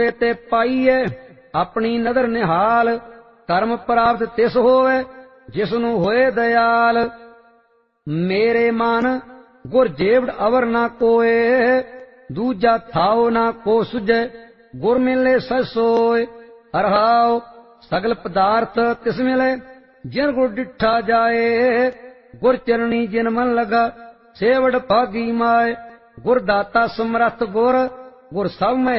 ਤੇ ਪਾਈਏ ਆਪਣੀ ਨਦਰ ਨਿਹਾਲ। ਕਰਮ ਪ੍ਰਾਪਤ ਤਿਸ ਹੋਵੇ ਜਿਸ ਨੂੰ ਹੋਏ ਦਇਆਲ। ਮੇਰੇ ਮਨ ਗੁਰ ਜੇਵੜ ਅਵਰ ਨਾ ਕੋਏ, ਦੂਜਾ ਥਾਉ ਨਾ ਕੋ ਸੁਝੈ ਗੁਰ ਮਿਲੇ ਸਚ ਸੋਏ। ਹਰਿਹਾਉ ਸਗਲ ਪਦਾਰਥ ਤਿਸ ਮਿਲੇ ਜਿਨ ਗੁਰ ਡਿਠਾ ਜਾਏ। ਗੁਰ ਚਰਣੀ ਜਿਨ ਮਨ ਲਗਾ ਸੇਵੜ ਭਾਗੀ ਮਾਏ। ਗੁਰ ਦਾਤਾ ਸਮਰੱਥ ਗੁਰ, ਗੁਰ ਸਭ ਮੈਂ